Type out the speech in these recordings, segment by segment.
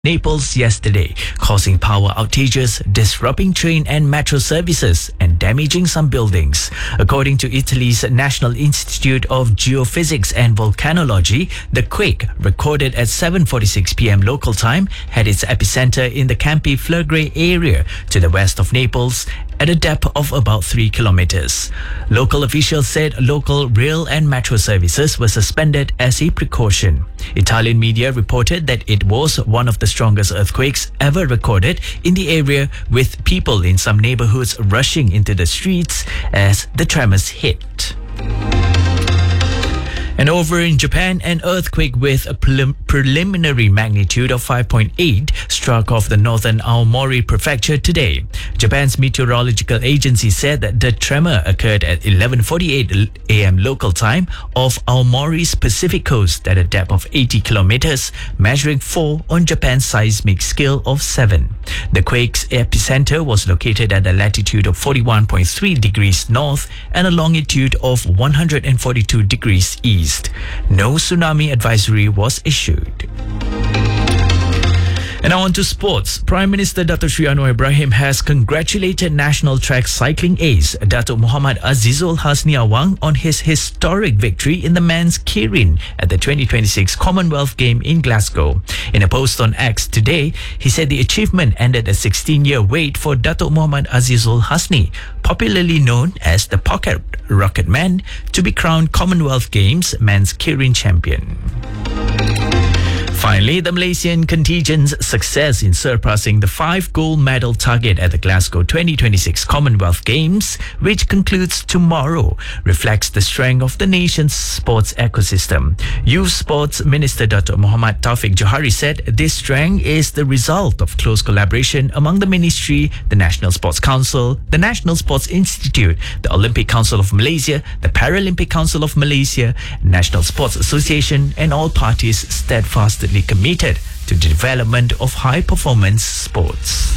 Naples yesterday, causing power outages, disrupting train and metro services, and damaging some buildings. According to Italy's National Institute of Geophysics and Volcanology, the quake, recorded at 7:46 p.m. local time, had its epicenter in the Campi Flegrei area to the west of Naples, at a depth of about 3 kilometers. Local officials said local rail and metro services were suspended as a precaution. Italian media reported that it was one of the strongest earthquakes ever recorded in the area, with people in some neighborhoods rushing into the streets as the tremors hit. And over in Japan, an earthquake with a preliminary magnitude of 5.8 struck off the northern Aomori prefecture today. Japan's meteorological agency said that the tremor occurred at 11:48 a.m. local time off Aomori's Pacific coast at a depth of 80 kilometers, measuring 4 on Japan's seismic scale of 7. The quake's epicenter was located at a latitude of 41.3 degrees north and a longitude of 142 degrees east. No tsunami advisory was issued. And now on to sports. Prime Minister Dato Sri Anwar Ibrahim has congratulated national track cycling ace Dato Muhammad Azizul Hasni Awang on his historic victory in the men's keirin at the 2026 Commonwealth Game in Glasgow. In a post on X today, he said the achievement ended a 16-year wait for Dato Muhammad Azizul Hasni, popularly known as the Pocket Rocket Man, to be crowned Commonwealth Games men's keirin champion. Finally, the Malaysian contingent's success in surpassing the 5 gold medal target at the Glasgow 2026 Commonwealth Games, which concludes tomorrow, reflects the strength of the nation's sports ecosystem. Youth Sports Minister Dr. Muhammad Taufik Johari said this strength is the result of close collaboration among the Ministry, the National Sports Council, the National Sports Institute, the Olympic Council of Malaysia, the Paralympic Council of Malaysia, National Sports Association, and all parties steadfastly committed to the development of high-performance sports.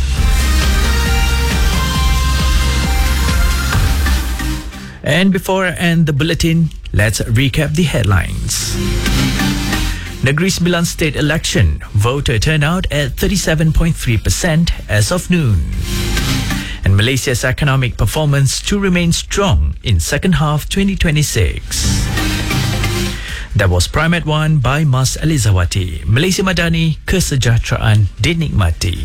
And before I end the bulletin, let's recap the headlines. Negeri Sembilan state election, voter turnout at 37.3% as of noon. And Malaysia's economic performance to remain strong in second half 2026. That was Prime at 1 by Mas Elizawati. Malaysia Madani, kesejahteraan dinikmati.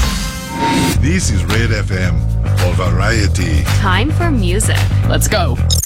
This is Red FM for variety. Time for music. Let's go.